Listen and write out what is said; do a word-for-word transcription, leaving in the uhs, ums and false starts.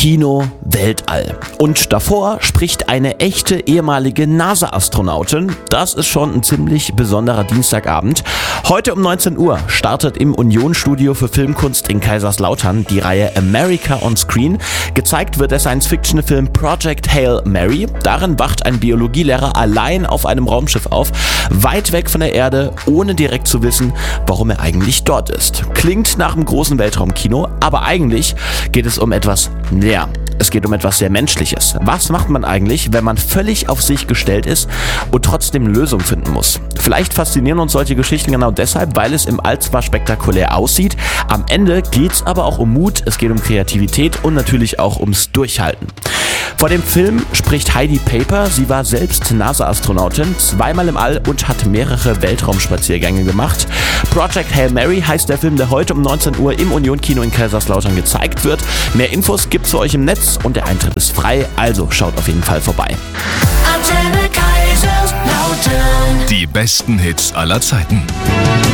Kino, Weltall. Und davor spricht eine echte ehemalige NASA-Astronautin. Das ist schon ein ziemlich besonderer Dienstagabend. Heute um neunzehn Uhr startet im Union-Studio für Filmkunst in Kaiserslautern die Reihe America on Screen. Gezeigt wird der Science-Fiction-Film Project Hail Mary. Darin wacht ein Biologielehrer allein auf einem Raumschiff auf, weit weg von der Erde, ohne direkt zu wissen, warum er eigentlich dort ist. Klingt nach einem großen Weltraumkino, aber eigentlich geht es um etwas mehr. Es geht um etwas sehr Menschliches. Was macht man eigentlich, wenn man völlig auf sich gestellt ist und trotzdem Lösungen finden muss? Vielleicht faszinieren uns solche Geschichten genau deshalb, weil es im All zwar spektakulär aussieht. Am Ende geht es aber auch um Mut, es geht um Kreativität und natürlich auch ums Durchhalten. Vor dem Film spricht Heidi Paper. Sie war selbst NASA-Astronautin, zweimal im All und hat mehrere Weltraumspaziergänge gemacht. Project Hail Mary heißt der Film, der heute um neunzehn Uhr im Union-Kino in Kaiserslautern gezeigt wird. Mehr Infos gibt's für euch im Netz und der Eintritt ist frei, also schaut auf jeden Fall vorbei. Die besten Hits aller Zeiten.